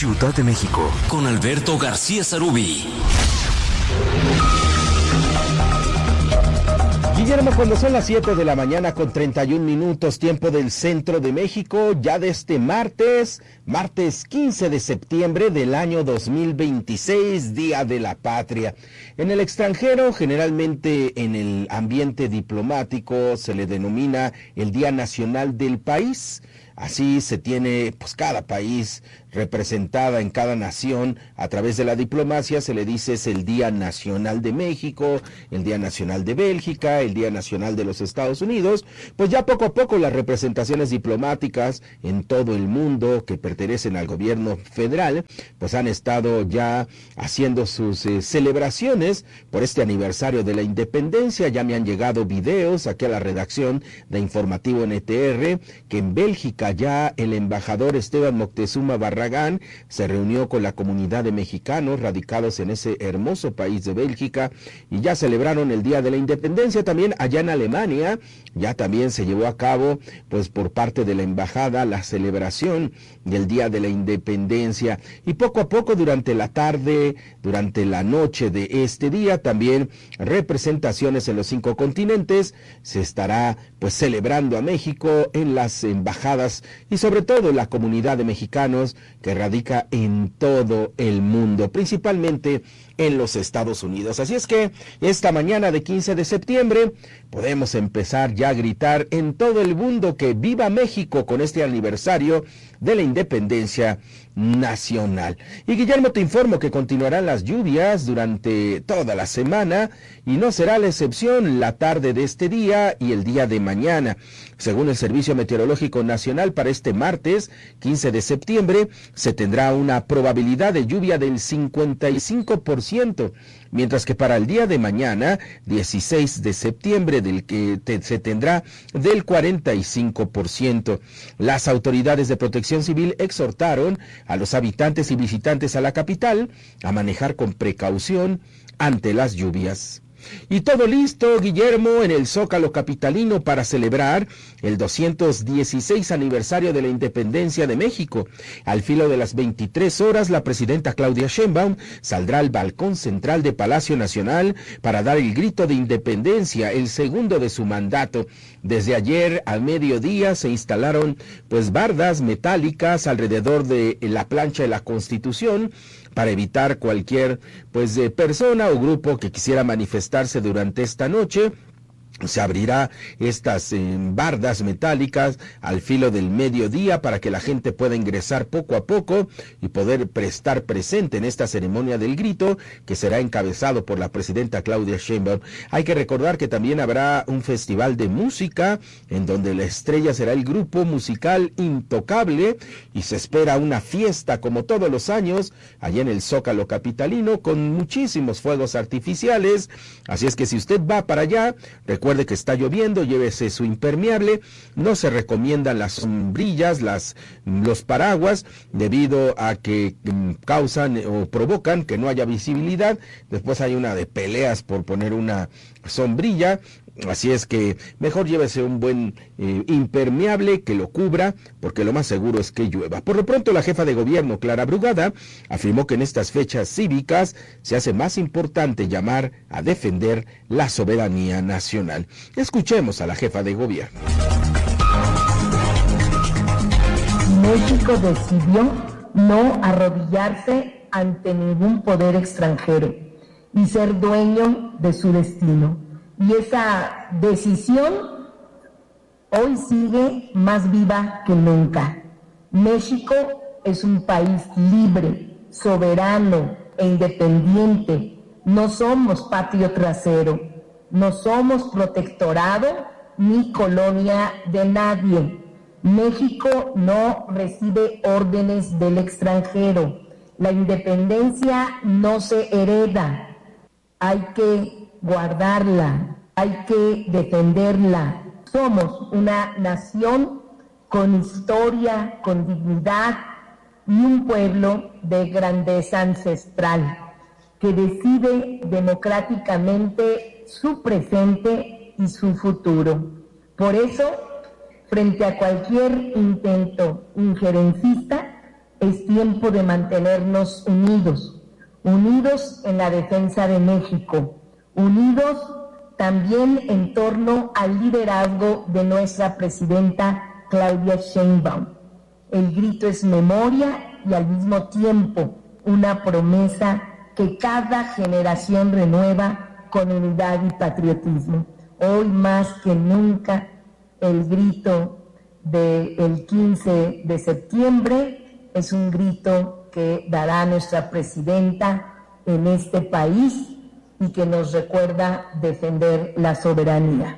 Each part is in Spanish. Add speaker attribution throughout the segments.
Speaker 1: Ciudad de México,
Speaker 2: con Alberto García Sarubí.
Speaker 3: Guillermo, cuando son las 7 de la mañana con 31 minutos, tiempo del centro de México, ya de este martes 15 de septiembre del año 2026, Día de la Patria. En el extranjero, generalmente en el ambiente diplomático, se le denomina el Día Nacional del País. Así se tiene, pues, cada país representada en cada nación a través de la diplomacia. Se le dice es el Día Nacional de México, el Día Nacional de Bélgica, el Día Nacional de los Estados Unidos. Pues ya poco a poco las representaciones diplomáticas en todo el mundo que pertenecen al gobierno federal, pues han estado ya haciendo sus celebraciones por este aniversario de la independencia. Ya me han llegado videos aquí a la redacción de Informativo NTR, que en Bélgica ya el embajador Esteban Moctezuma Barragán se reunió con la comunidad de mexicanos radicados en ese hermoso país de Bélgica y ya celebraron el Día de la Independencia. También allá en Alemania ya también se llevó a cabo, pues, por parte de la embajada, la celebración del Día de la Independencia. Y poco a poco, durante la tarde, durante la noche de este día, también representaciones en los 5 continentes. Se estará, pues, celebrando a México en las embajadas y sobre todo la comunidad de mexicanos que radica en todo el mundo, principalmente en los Estados Unidos. Así es que esta mañana de 15 de septiembre podemos empezar ya a gritar en todo el mundo que viva México con este aniversario de la independencia nacional. Y Guillermo, te informo que continuarán las lluvias durante toda la semana y no será la excepción la tarde de este día y el día de mañana. Según el Servicio Meteorológico Nacional, para este martes 15 de septiembre se tendrá una probabilidad de lluvia del 55%, mientras que para el día de mañana 16 de septiembre se tendrá del 45%. Las autoridades de Protección Civil exhortaron a los habitantes y visitantes a la capital a manejar con precaución ante las lluvias. Y todo listo, Guillermo, en el Zócalo capitalino para celebrar el 216 aniversario de la independencia de México. Al filo de las 23 horas, la presidenta Claudia Sheinbaum saldrá al balcón central de Palacio Nacional para dar el grito de independencia, el segundo de su mandato. Desde ayer al mediodía se instalaron, pues, bardas metálicas alrededor de la plancha de la Constitución para evitar cualquier, pues, persona o grupo que quisiera manifestarse durante esta noche. Se abrirá estas bardas metálicas al filo del mediodía para que la gente pueda ingresar poco a poco y poder estar presente en esta ceremonia del grito que será encabezado por la presidenta Claudia Sheinbaum. Hay que recordar que también habrá un festival de música en donde la estrella será el grupo musical Intocable y se espera una fiesta como todos los años allá en el Zócalo capitalino con muchísimos fuegos artificiales. Así es que si usted va para allá, recuerde que está lloviendo, llévese su impermeable. No se recomiendan las sombrillas, los paraguas, debido a que causan o provocan que no haya visibilidad. Después hay una de peleas por poner una sombrilla. Así es que mejor llévese un buen impermeable que lo cubra, porque lo más seguro es que llueva. Por lo pronto, la jefa de gobierno, Clara Brugada, afirmó que en estas fechas cívicas se hace más importante llamar a defender la soberanía nacional. Escuchemos a la jefa de gobierno.
Speaker 4: México decidió no arrodillarse ante ningún poder extranjero y ser dueño de su destino. Y esa decisión hoy sigue más viva que nunca. México es un país libre, soberano e independiente. No somos patio trasero, no somos protectorado ni colonia de nadie. México no recibe órdenes del extranjero. La independencia no se hereda. Hay que guardarla, hay que defenderla. Somos una nación con historia, con dignidad y un pueblo de grandeza ancestral que decide democráticamente su presente y su futuro. Por eso, frente a cualquier intento injerencista, es tiempo de mantenernos unidos, unidos en la defensa de México, unidos también en torno al liderazgo de nuestra presidenta Claudia Sheinbaum. El grito es memoria y al mismo tiempo una promesa que cada generación renueva con unidad y patriotismo. Hoy más que nunca el grito del 15 de septiembre es un grito que dará nuestra presidenta en este país y que nos recuerda defender la soberanía.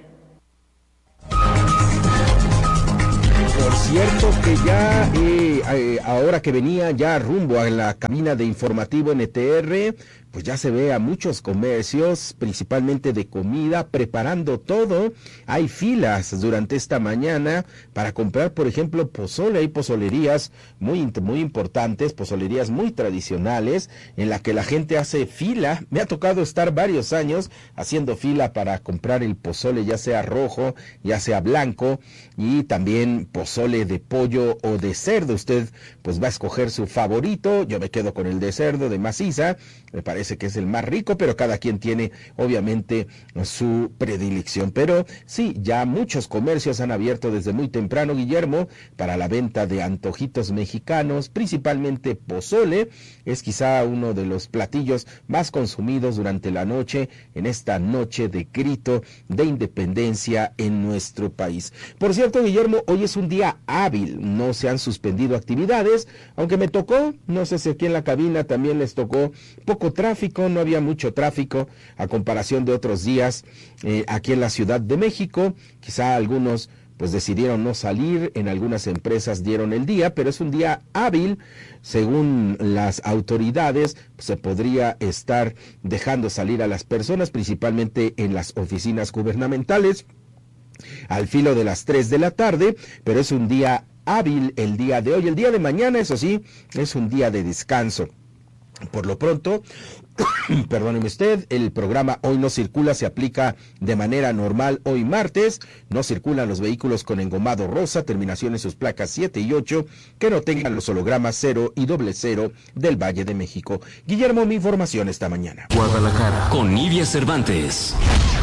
Speaker 3: Por cierto que ya, ahora que venía ya rumbo a la cabina de informativo NTR, pues ya se ve a muchos comercios, principalmente de comida, preparando todo. Hay filas durante esta mañana para comprar, por ejemplo, pozole. Hay pozolerías muy importantes, pozolerías muy tradicionales, en la que la gente hace fila. Me ha tocado estar varios años haciendo fila para comprar el pozole, ya sea rojo, ya sea blanco, y también pozole de pollo o de cerdo. Usted pues va a escoger su favorito. Yo me quedo con el de cerdo, de maciza. Me parece que es el más rico, pero cada quien tiene obviamente su predilección. Pero sí, ya muchos comercios han abierto desde muy temprano, Guillermo, para la venta de antojitos mexicanos, principalmente pozole. Es quizá uno de los platillos más consumidos durante la noche, en esta noche de grito de independencia en nuestro país. Por cierto, Guillermo, hoy es un día hábil, no se han suspendido actividades, aunque me tocó, no sé si aquí en la cabina también les tocó poco tráfico, no había mucho tráfico a comparación de otros días aquí en la Ciudad de México. Quizá algunos pues decidieron no salir, en algunas empresas dieron el día, pero es un día hábil. Según las autoridades, pues, se podría estar dejando salir a las personas, principalmente en las oficinas gubernamentales, al filo de las 3 de la tarde, pero es un día hábil el día de hoy. El día de mañana, eso sí, es un día de descanso. Por lo pronto, perdóneme usted, el programa Hoy No Circula se aplica de manera normal hoy martes. No circulan los vehículos con engomado rosa, terminación en sus placas 7 y 8, que no tengan los hologramas 0 y 00 del Valle de México. Guillermo, mi información esta mañana.
Speaker 2: Guadalajara, con Nidia Cervantes.